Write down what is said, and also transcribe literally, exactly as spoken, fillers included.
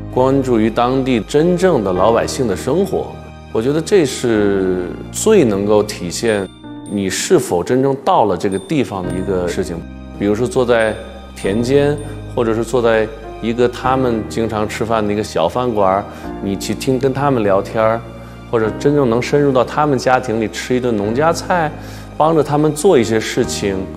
关注于当地真正的老百姓的生活。我觉得这是最能够体现你是否真正到了这个地方的一个事情。比如说坐在田间，或者是坐在一个他们经常吃饭的一个小饭馆，你去听跟他们聊天，或者真正能深入到他们家庭里吃一顿农家菜，帮着他们做一些事情，